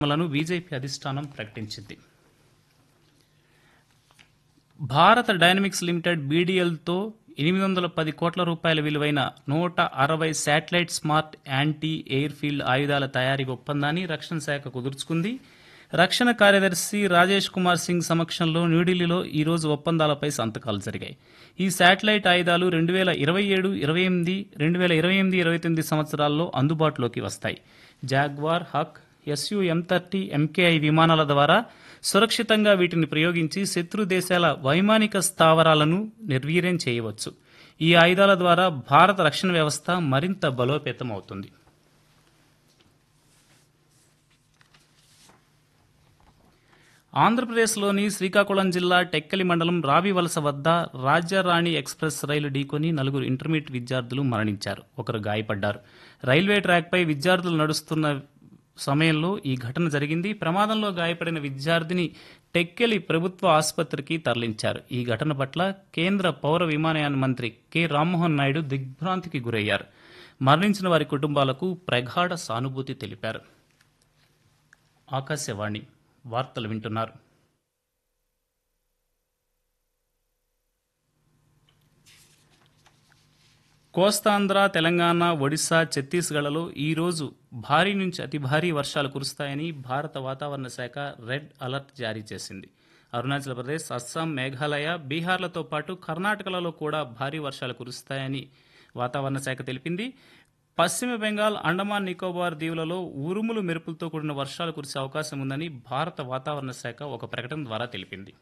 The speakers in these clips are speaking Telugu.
లను బీజేపీ అధిష్టానం ప్రకటించింది. భారత డైనమిక్స్ లిమిటెడ్ బీడీఎల్తో 810 కోట్ల రూపాయల విలువైన 160 satellite smart anti air field ఆయుధాల తయారీ ఒప్పందాన్ని రక్షణ శాఖ కుదుర్చుకుంది. రక్షణ కార్యదర్శి రాజేష్ కుమార్ సింగ్ సమక్షంలో న్యూఢిల్లీలో ఈ రోజు ఒప్పందాలపై సంతకాలు జరిగాయి. ఈ శాటిలైట్ ఆయుధాలు 2027-28, 2028-29 సంవత్సరాల్లో అందుబాటులోకి వస్తాయి. జాగ్వార్, హక్, SU-M30 MKI విమానాల ద్వారా సురక్షితంగా వీటిని ప్రయోగించి శత్రు దేశాల వైమానిక స్థావరాలను నిర్వీర్యం చేయవచ్చు. ఈ ఆయుధాల ద్వారా భారత రక్షణ వ్యవస్థ మరింత బలోపేతమవుతుంది. ఆంధ్రప్రదేశ్లోని శ్రీకాకుళం జిల్లా టెక్కలి మండలం రావివలస వద్ద రాజ్యరాణి ఎక్స్ప్రెస్ రైలు ఢీకొని 4 ఇంటర్మీడియట్ విద్యార్థులు మరణించారు. ఒకరు గాయపడ్డారు. రైల్వే ట్రాక్పై విద్యార్థులు నడుస్తున్న సమయంలో ఈ ఘటన జరిగింది. ప్రమాదంలో గాయపడిన విద్యార్థిని టెక్కెలి ప్రభుత్వ ఆసుపత్రికి తరలించారు. ఈ ఘటన పట్ల కేంద్ర పౌర విమానయాన మంత్రి కె రామ్మోహన్ నాయుడు దిగ్భ్రాంతికి గురయ్యారు. మరణించిన వారి కుటుంబాలకు ప్రగాఢ సానుభూతి తెలిపారు. ఆకాశవాణి వార్తలు వింటున్నారు. కోస్తాంధ్ర, తెలంగాణ, ఒడిశా, ఛత్తీస్గఢ్లలో ఈరోజు భారీ నుంచి అతి భారీ వర్షాలు కురుస్తాయని భారత వాతావరణ శాఖ రెడ్ అలర్ట్ జారీ చేసింది. అరుణాచల్ ప్రదేశ్, అస్సాం, మేఘాలయ, బీహార్లతో పాటు కర్ణాటకలలో కూడా భారీ వర్షాలు కురుస్తాయని వాతావరణ శాఖ తెలిపింది. పశ్చిమ బెంగాల్, అండమాన్ నికోబార్ దీవులలో ఉరుములు మెరుపులతో కూడిన వర్షాలు కురిసే అవకాశం ఉందని భారత వాతావరణ శాఖ ఒక ప్రకటన ద్వారా తెలిపింది.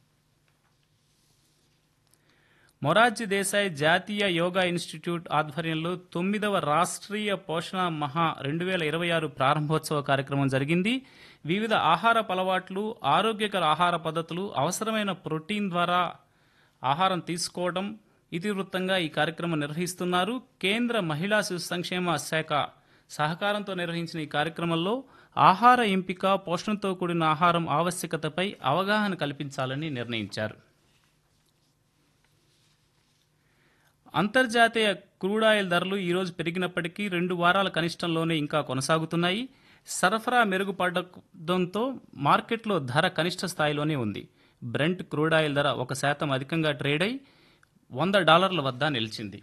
మొరార్జీ దేశాయ్ జాతీయ యోగా ఇన్స్టిట్యూట్ ఆధ్వర్యంలో 9వ రాష్ట్రీయ పోషణ మహా 2026 ప్రారంభోత్సవ కార్యక్రమం జరిగింది. వివిధ ఆహారపు అలవాట్లు, ఆరోగ్యకర ఆహార పద్ధతులు, అవసరమైన ప్రోటీన్ ద్వారా ఆహారం తీసుకోవడం ఇతివృత్తంగా ఈ కార్యక్రమం నిర్వహిస్తున్నారు. కేంద్ర మహిళా శిశు సంక్షేమ శాఖ సహకారంతో నిర్వహించిన ఈ కార్యక్రమంలో ఆహార ఎంపిక, పోషణతో కూడిన ఆహారం ఆవశ్యకతపై అవగాహన కల్పించాలని నిర్ణయించారు. అంతర్జాతీయ క్రూడాయిల్ ధరలు ఈరోజు పెరిగినప్పటికీ 2 వారాల కనిష్టంలోనే ఇంకా కొనసాగుతున్నాయి. సరఫరా మెరుగుపడడంతో మార్కెట్లో ధర కనిష్ట స్థాయిలోనే ఉంది. బ్రెంట్ క్రూడాయిల్ ధర 1% అధికంగా ట్రేడ్ అయి $100 వద్ద నిలిచింది.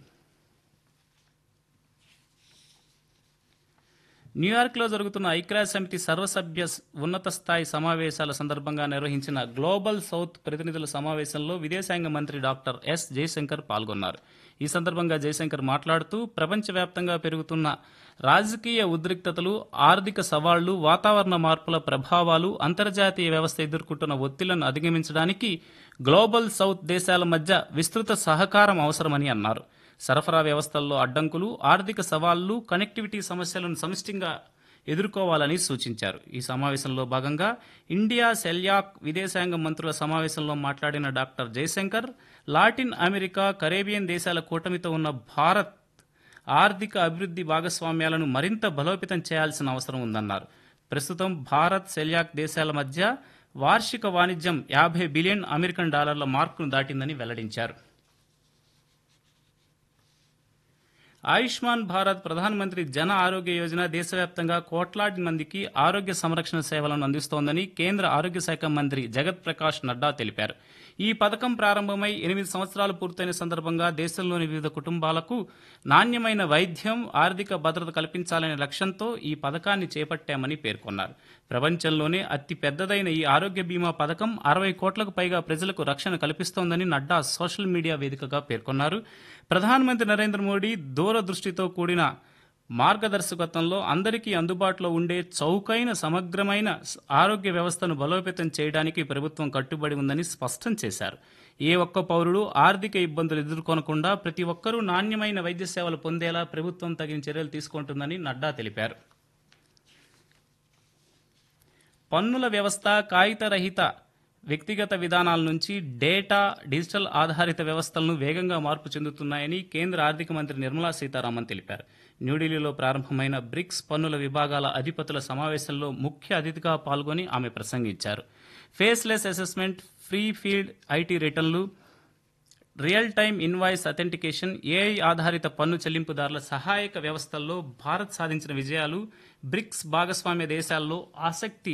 న్యూయార్క్లో జరుగుతున్న ఐక్యరాజ్య సమితి సర్వసభ్య ఉన్నత స్థాయి సమావేశాల సందర్భంగా నిర్వహించిన గ్లోబల్ సౌత్ ప్రతినిధుల సమావేశంలో విదేశాంగ మంత్రి డాక్టర్ ఎస్ జయశంకర్ పాల్గొన్నారు. ఈ సందర్భంగా జయశంకర్ మాట్లాడుతూ ప్రపంచవ్యాప్తంగా పెరుగుతున్న రాజకీయ ఉద్రిక్తతలు, ఆర్థిక సవాళ్లు, వాతావరణ మార్పుల ప్రభావాలు, అంతర్జాతీయ వ్యవస్థ ఎదుర్కొంటున్న ఒత్తిళ్లను అధిగమించడానికి గ్లోబల్ సౌత్ దేశాల మధ్య విస్తృత సహకారం అవసరమని అన్నారు. సరఫరా వ్యవస్థల్లో అడ్డంకులు, ఆర్థిక సవాళ్లు, కనెక్టివిటీ సమస్యలను సమిష్టిగా ఎదుర్కోవాలని సూచించారు. ఈ సమావేశంలో భాగంగా ఇండియా సెల్యాక్ విదేశాంగ మంత్రుల సమావేశంలో మాట్లాడిన doctor Jayashankar Latin America, Caribbean దేశాల కూటమితో ఉన్న భారత్ ఆర్థిక అభివృద్ధి భాగస్వామ్యాలను మరింత బలోపేతం చేయాల్సిన అవసరం ఉందన్నారు. ప్రస్తుతం భారత్, సెల్యాక్ దేశాల మధ్య వార్షిక వాణిజ్యం $50 బిలియన్ మార్కును దాటిందని వెల్లడించారు. ఆయుష్మాన్ భారత్ ప్రధానమంత్రి జన ఆరోగ్య యోజన దేశవ్యాప్తంగా కోట్లాది మందికి ఆరోగ్య సంరక్షణ సేవలను అందిస్తోందని కేంద్ర ఆరోగ్య శాఖ మంత్రి జగత్ ప్రకాష్ నడ్డా తెలిపారు. ఈ పథకం ప్రారంభమై 8 సంవత్సరాలు పూర్తయిన సందర్భంగా దేశంలోని వివిధ కుటుంబాలకు నాణ్యమైన వైద్యం, ఆర్థిక భద్రత కల్పించాలనే లక్ష్యంతో ఈ పథకాన్ని చేపట్టామని పేర్కొన్నారు. ప్రపంచంలోనే అతి పెద్దదైన ఈ ఆరోగ్య బీమా పథకం 60 కోట్లకు పైగా ప్రజలకు రక్షణ కల్పిస్తోందని నడ్డా సోషల్ మీడియా వేదికగా పేర్కొన్నారు. ప్రధానమంత్రి నరేంద్ర మోడీ దూరదృష్టితో కూడిన మార్గదర్శకత్వంలో అందరికీ అందుబాటులో ఉండే చౌకైన, సమగ్రమైన ఆరోగ్య వ్యవస్థను బలోపేతం చేయడానికి ప్రభుత్వం కట్టుబడి ఉందని స్పష్టం చేశారు. ఏ ఒక్క పౌరుడు ఆర్థిక ఇబ్బందులు ఎదుర్కొనకుండా ప్రతి ఒక్కరూ నాణ్యమైన వైద్య సేవలు పొందేలా ప్రభుత్వం తగిన చర్యలు తీసుకుంటుందని నడ్డా తెలిపారు. పన్నుల వ్యవస్థ కాగితరహిత వ్యక్తిగత విధానాల నుంచి డేటా, డిజిటల్ ఆధారిత వ్యవస్థలను వేగంగా మార్పు చెందుతున్నాయని కేంద్ర ఆర్థిక మంత్రి నిర్మలా సీతారామన్ తెలిపారు. న్యూఢిల్లీలో ప్రారంభమైన బ్రిక్స్ పన్నుల విభాగాల అధిపతుల సమావేశంలో ముఖ్య అతిథిగా పాల్గొని ఆమె ప్రసంగించారు. Faceless assessment, free field IT రిటర్న్లు, real time invoice authentication, AI ఆధారిత పన్ను చెల్లింపుదారుల సహాయక వ్యవస్థల్లో భారత్ సాధించిన విజయాలు బ్రిక్స్ భాగస్వామ్య దేశాల్లో ఆసక్తి